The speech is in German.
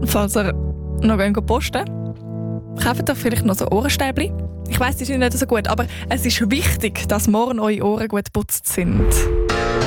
falls ihr noch posten geht, kauft euch vielleicht noch so Ohrenstäbchen. Ich weiss, die sind nicht so gut, aber es ist wichtig, dass morgen eure Ohren gut geputzt sind.